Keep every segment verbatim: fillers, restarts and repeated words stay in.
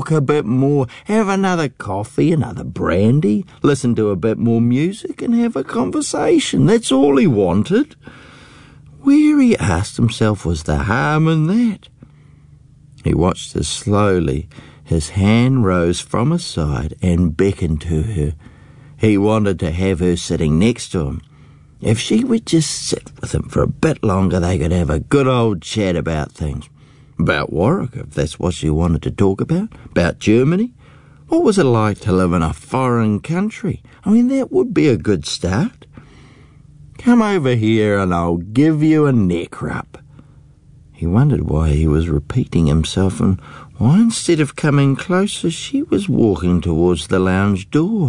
talk a bit more, have another coffee, another brandy, listen to a bit more music and have a conversation. That's all he wanted. Where, he asked himself, was the harm in that? He watched her slowly. His hand rose from his side and beckoned to her. He wanted to have her sitting next to him. If she would just sit with him for a bit longer, they could have a good old chat about things. About Warwick, if that's what she wanted to talk about. About Germany. What was it like to live in a foreign country? I mean, that would be a good start. Come over here and I'll give you a neck rub. He wondered why he was repeating himself and why instead of coming closer she was walking towards the lounge door.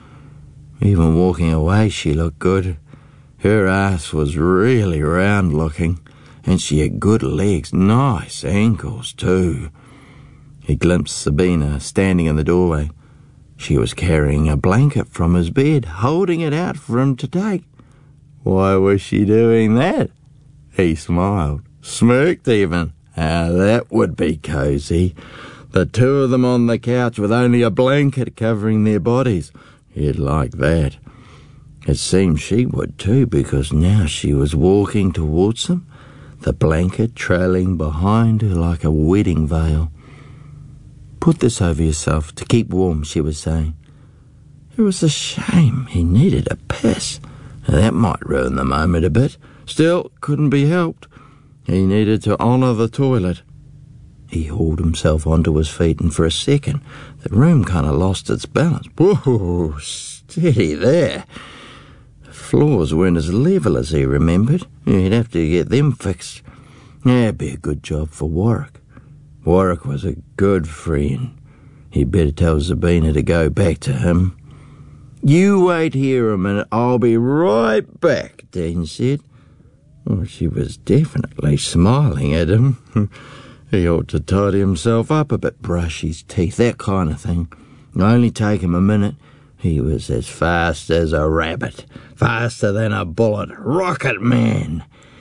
Even walking away she looked good. Her ass was really round looking, and she had good legs, nice ankles too. He glimpsed Sabina standing in the doorway. She was carrying a blanket from his bed, holding it out for him to take. Why was she doing that? He smiled, smirked even. Ah, that would be cosy. The two of them on the couch with only a blanket covering their bodies. He'd like that. It seemed she would too, because now she was walking towards him, the blanket trailing behind her like a wedding veil. Put this over yourself to keep warm, she was saying. It was a shame. He needed a piss. That might ruin the moment a bit. Still, couldn't be helped. He needed to honour the toilet. He hauled himself onto his feet, and for a second the room kind of lost its balance. Whoa, steady there. The floors weren't as level as he remembered. He'd have to get them fixed. That'd be a good job for Warwick. Warwick was a good friend. He'd better tell Sabina to go back to him. You wait here a minute, I'll be right back, Dean said. Well, she was definitely smiling at him. He ought to tidy himself up a bit, brush his teeth, that kind of thing. Only take him a minute. He was as fast as a rabbit, faster than a bullet. Rocket man!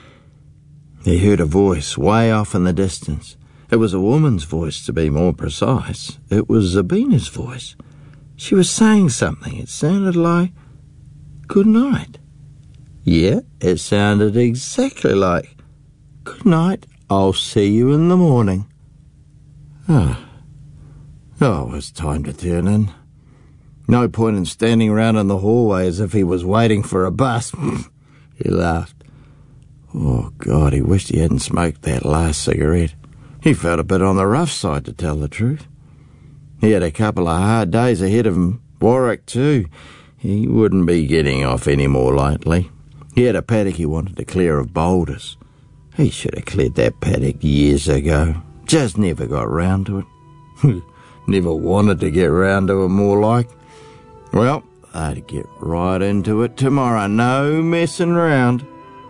He heard a voice way off in the distance. It was a woman's voice, to be more precise. It was Sabina's voice. She was saying something. It sounded like, good night. Yeah, it sounded exactly like, good night, I'll see you in the morning. Ah, oh, it was time to turn in. No point in standing around in the hallway as if he was waiting for a bus. He laughed. Oh, God, he wished he hadn't smoked that last cigarette. He felt a bit on the rough side, to tell the truth. He had a couple of hard days ahead of him. Warwick, too. He wouldn't be getting off any more lightly. He had a paddock he wanted to clear of boulders. He should have cleared that paddock years ago. Just never got round to it. Never wanted to get round to it, more like. Well, I'd get right into it tomorrow. No messing round.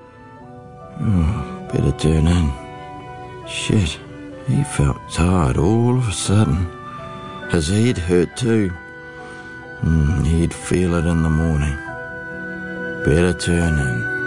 Oh, better turn in. Shit, he felt tired all of a sudden. His head hurt too. Mm, he'd feel it in the morning. Better turn in.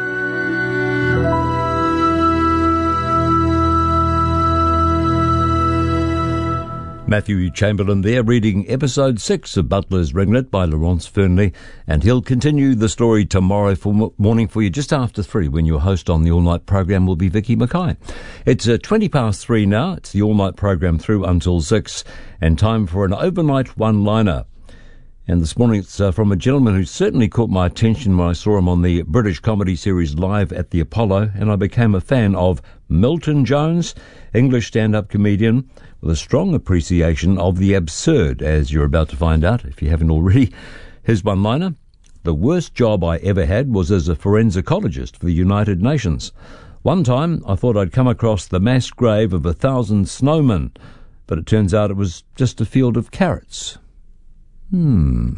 Matthew Chamberlain there, reading episode six of Butler's Ringlet by Laurence Fernley, and he'll continue the story tomorrow for morning for you just after three, when your host on the All Night program will be Vicky Mackay. It's uh, twenty past three now. It's the All Night program through until six, and time for an overnight one-liner. And this morning it's uh, from a gentleman who certainly caught my attention when I saw him on the British comedy series Live at the Apollo, and I became a fan of Milton Jones, English stand-up comedian with a strong appreciation of the absurd, as you're about to find out if you haven't already. Here's one-liner. The worst job I ever had was as a forensicologist for the United Nations. One time I thought I'd come across the mass grave of a thousand snowmen, but it turns out it was just a field of carrots. Hmm.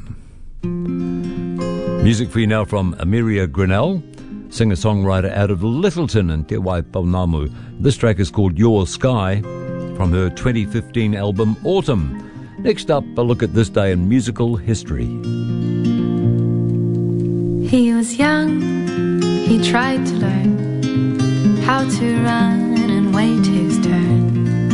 Music for you now from Amiria Grinnell, singer-songwriter out of Littleton in Te Waipounamu. This track is called Your Sky, from her twenty fifteen album Autumn. Next up, a look at this day in musical history. He was young, he tried to learn how to run and wait his turn.